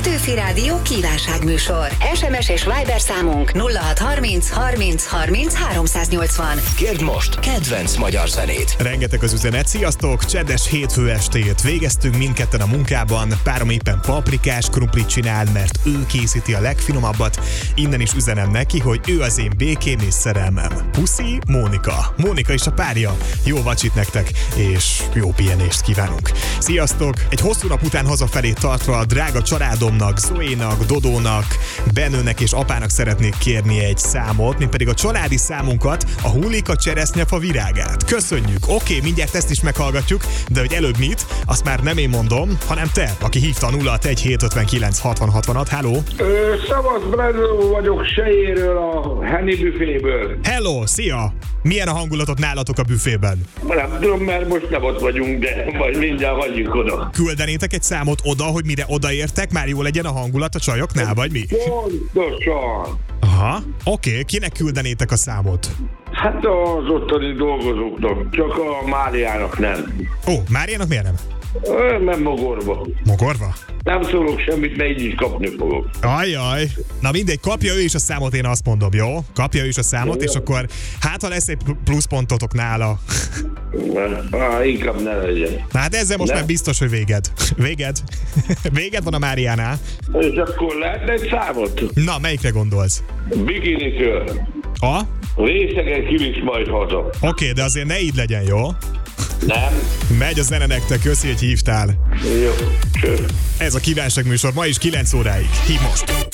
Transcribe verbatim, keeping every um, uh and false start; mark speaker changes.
Speaker 1: Petőfi Rádió kívánságműsor. es em es és Viber számunk nulla hat harminc harminc harminc háromszáznyolcvan.
Speaker 2: Kérd most kedvenc magyar zenét.
Speaker 3: Rengeteg az üzenet. Sziasztok! Csendes hétfő estét végeztünk mindketten a munkában. Párom éppen paprikás krumplit csinál, mert ő készíti a legfinomabbat. Innen is üzenem neki, hogy ő az én békém és szerelmem. Puszi, Mónika. Mónika és a párja. Jó vacsit nektek, és jó pihenést kívánunk. Sziasztok! Egy hosszú nap után hazafelé tartva a drága családomnak, Zoénak, Dodónak, Benőnek és apának szeretnék kérni egy számot, mint pedig a családi számunkat, a Hullika cseresznyefa virágát. Köszönjük! Oké, mindjárt ezt is meghallgatjuk, de hogy előbb mit, azt már nem én mondom, hanem te, aki hívta nulla hat egy hét ötvenkilenc hatvan hatvanat. Háló!
Speaker 4: Szavasz, Brezó vagyok Sejéről, a Henny büféből.
Speaker 3: Hello, szia! Milyen a hangulatot nálatok a büfében?
Speaker 4: Nem tudom, mert most nem ott vagyunk, de majd mindjárt vagyunk oda.
Speaker 3: Küldenétek egy számot oda, hogy mire odaértek, már jó legyen a hangulat a csajoknál, vagy mi?
Speaker 4: Pontosan.
Speaker 3: Aha, oké, okay. Kinek küldenétek a számot?
Speaker 4: Hát az ottani dolgozóknak, csak a Máriának nem.
Speaker 3: Ó, Máriának miért nem?
Speaker 4: Ö, nem mogorva.
Speaker 3: Mogorva?
Speaker 4: Nem szólok semmit, mert így is kapni fogok.
Speaker 3: Ajjaj. Na mindegy, kapja ő is a számot, én azt mondom, jó? Kapja ő is a számot, jó. És akkor hát ha lesz egy pluszpontotok nála.
Speaker 4: Á, inkább ne legyen.
Speaker 3: Na hát ezzel most
Speaker 4: ne.
Speaker 3: már biztos, hogy véged. Véged? Véged van a Máriánál.
Speaker 4: És akkor lehetne egy számot?
Speaker 3: Na, melyikre gondolsz?
Speaker 4: Bikinitől.
Speaker 3: A?
Speaker 4: Részegen kivisz majd haza.
Speaker 3: Oké, okay, de azért ne így legyen, jó?
Speaker 4: Nem.
Speaker 3: Megy a zene nektek, köszi, hogy hívtál.
Speaker 4: Jó, cső.
Speaker 3: Ez a kívánságműsor ma is kilenc óráig. Hív most!